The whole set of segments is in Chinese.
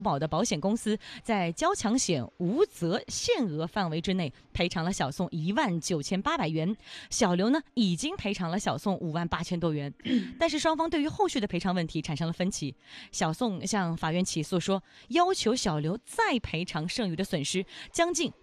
保的保险公司在交强险无责限额范围之内赔偿了小宋19800元，小刘呢已经赔偿了小宋58000多元，但是双方对于后续的赔偿问题产生了分歧。小宋向法院起诉说，要求小刘再赔偿剩余的损失将近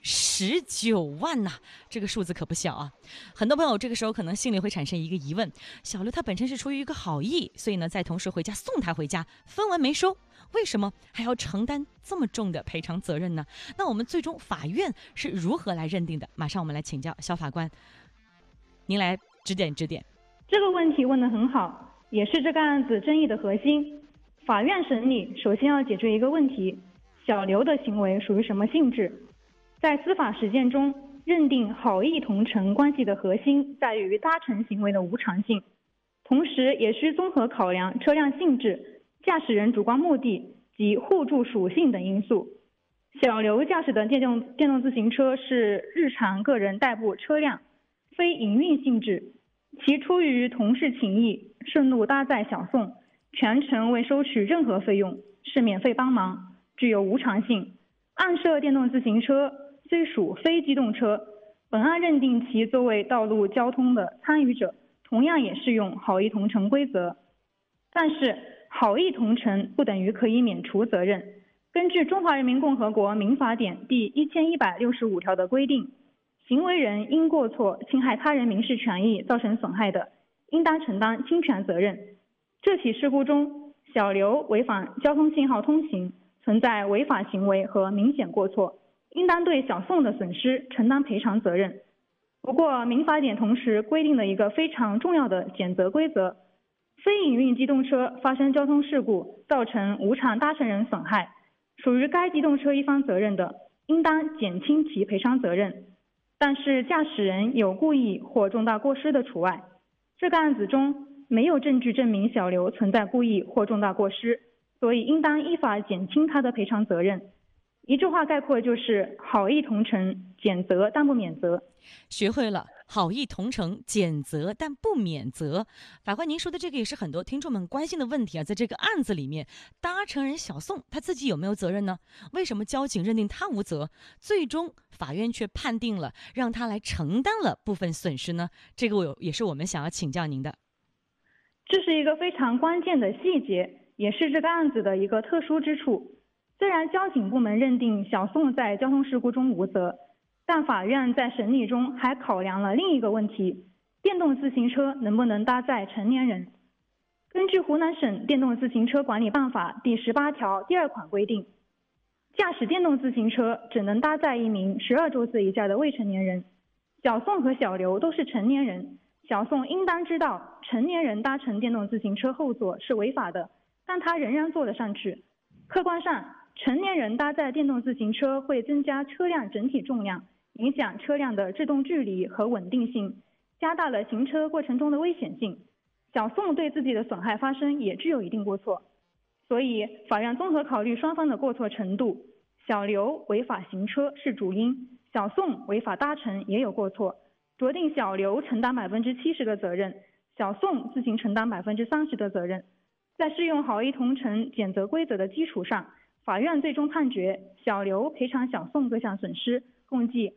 19万呐，这个数字可不小啊。很多朋友这个时候可能心里会产生一个疑问，小刘他本身是出于一个好意，所以呢在同时回家送他回家，分文没收，为什么还要承担这么重的赔偿责任呢？那我们最终法院是如何来认定的？马上我们来请教肖法官，您来指点指点。 这个问题问得很好，也是这个案子争议的核心。法院审理首先要解决一个问题，小刘的行为属于什么性质？在司法实践中，认定好意同乘关系的核心在于搭乘行为的无偿性，同时也需综合考量车辆性质、驾驶人主观目的及互助属性等因素。小刘驾驶的电动自行车是日常个人代步车辆，非营运性质，其出于同事情谊，顺路搭载小宋，全程未收取任何费用，是免费帮忙，具有无偿性。案涉电动自行车虽属非机动车，本案认定其作为道路交通的参与者，同样也适用好意同乘规则。但是好意同乘不等于可以免除责任。根据《中华人民共和国民法典》第1165条的规定，行为人因过错侵害他人民事权益造成损害的，应当承担侵权责任。这起事故中，小刘违反交通信号通行，存在违法行为和明显过错，应当对小宋的损失承担赔偿责任。不过，民法典同时规定了一个非常重要的减责规则：非营运机动车发生交通事故，造成无偿搭乘人损害，属于该机动车一方责任的，应当减轻其赔偿责任。但是驾驶人有故意或重大过失的除外。这个案子中没有证据证明小刘存在故意或重大过失，所以应当依法减轻他的赔偿责任。一句话概括就是好意同乘，减责但不免责。 学会了，好意同乘，减责但不免责。法官，您说的这个也是很多听众们关心的问题啊。在这个案子里面，搭乘人小宋他自己有没有责任呢？为什么交警认定他无责，最终法院却判定了让他来承担了部分损失呢？这个也是我们想要请教您的。 这是一个非常关键的细节，也是这个案子的一个特殊之处。虽然交警部门认定小宋在交通事故中无责，但法院在审理中还考量了另一个问题：电动自行车能不能搭载成年人？根据湖南省电动自行车管理办法第18条第2款规定，驾驶电动自行车只能搭载一名12周岁以下的未成年人。小宋和小刘都是成年人，小宋应当知道成年人搭乘电动自行车后座是违法的，但他仍然坐了上去。客观上，成年人搭载电动自行车会增加车辆整体重量，影响车辆的制动距离和稳定性，加大了行车过程中的危险性。小宋对自己的损害发生也具有一定过错，所以法院综合考虑双方的过错程度，小刘违法行车是主因，小宋违法搭乘也有过错，酌定小刘承担70%的责任，小宋自行承担30%的责任。在适用好意同乘减责规则的基础上，法院最终判决小刘赔偿小宋各项损失共计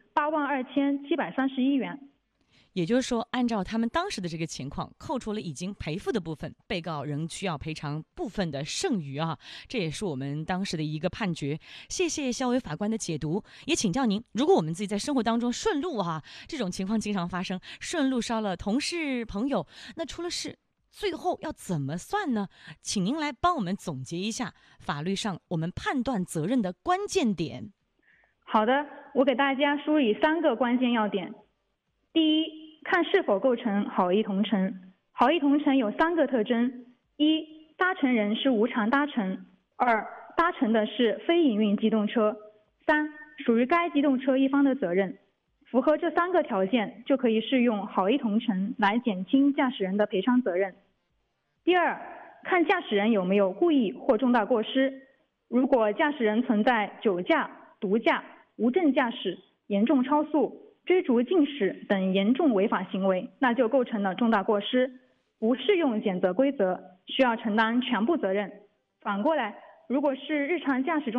82731元。 也就是说，按照他们当时的这个情况，扣除了已经赔付的部分，被告仍需要赔偿部分的剩余啊，这也是我们当时的一个判决。谢谢肖伟法官的解读，也请教您，如果我们自己在生活当中顺路这种情况经常发生，顺路捎了同事朋友，那出了事最后要怎么算呢？请您来帮我们总结一下法律上我们判断责任的关键点。 好的，我给大家梳理3个关键要点。第一，看是否构成好意同乘。好意同乘有3个特征：一，搭乘人是无偿搭乘；二，搭乘的是非营运机动车；三，属于该机动车一方的责任。符合这3个条件，就可以适用好意同乘来减轻驾驶人的赔偿责任。第二，看驾驶人有没有故意或重大过失。如果驾驶人存在酒驾、毒驾、无证驾驶、严重超速、追逐禁驶等严重违法行为，那就构成了重大过失，不适用减责规则，需要承担全部责任。反过来， 如果是日常驾驶中